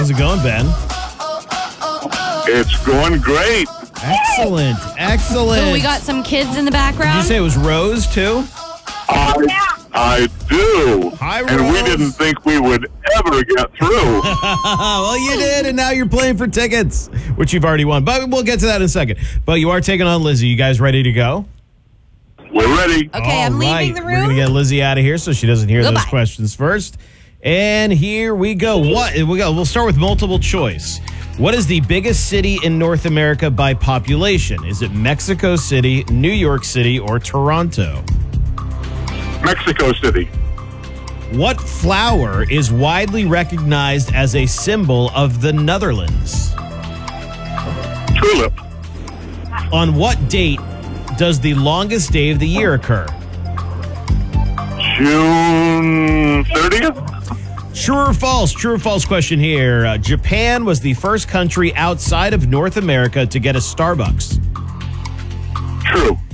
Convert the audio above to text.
How's it going, Ben? It's going great. Excellent. Oh, we got some kids in the background. Did you say it was Rose, too? I do. Hi, and we Rose. didn't think we would ever get through. Well, you did, and now you're playing for tickets, which you've already won. But we'll get to that in a second. But you are taking on Lizzie. You guys ready to go? We're ready. Okay, I'm leaving the We're room. going to get Lizzie out of here so she doesn't hear those Goodbye. questions first. And here we go. We'll start with multiple choice. What is the biggest city in North America by population? Is it Mexico City, New York City, or Toronto? Mexico City. What flower is widely recognized as a symbol of the Netherlands? Tulip. On what date does the longest day of the year occur? June 30th? True or false? True or false question here. Japan was the first country outside of North America to get a Starbucks. True.